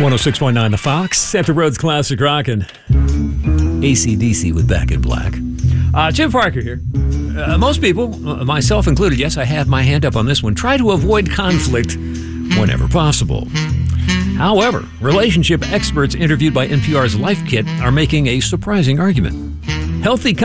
106.9 The Fox, after Rhodes Classic Rock and AC/DC with Back in Black. Jim Parker here. Most people, myself included, yes, I have my hand up on this one, try to avoid conflict whenever possible. However, relationship experts interviewed by NPR's Life Kit are making a surprising argument. Healthy